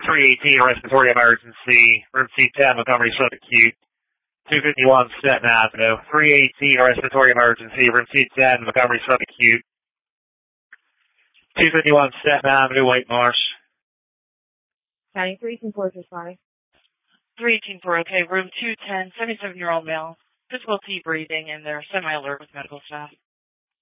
318, respiratory emergency, room C10, Montgomery subacute, 251 Staten Avenue. 318, respiratory emergency, room C10, Montgomery subacute, 251 Staten Avenue, White Marsh. County 324 is responding. 318-4, okay, room 210, 77-year-old male, difficulty breathing, and they're semi-alert with medical staff.